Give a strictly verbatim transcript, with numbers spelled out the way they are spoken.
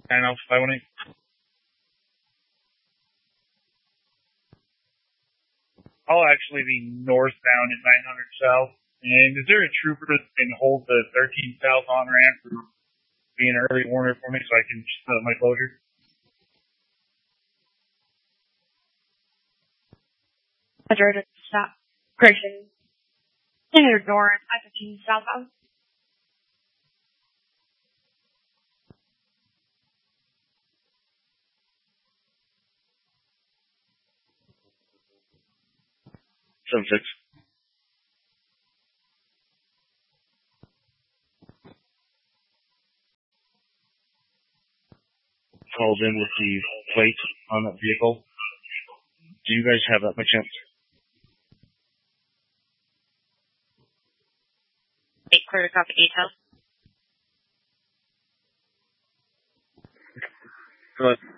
nine Alpha five one eight. I'll actually be northbound at nine hundred south. And is there a trooper that can hold the thirteen south on ramp for being an early warner for me so I can set up my closure? Roger, stop. Correction. Senator North, I fifteen southbound. seven six. Called in with the plate on that vehicle. Do you guys have that by chance? Eight, clear to copy, eight health. Go ahead.